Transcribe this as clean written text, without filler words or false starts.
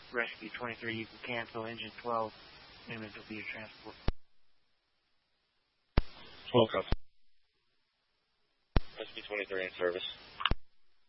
Rescue 23, you can cancel engine 12. Newman will be your transport. 12 cups. Rescue 23 in service.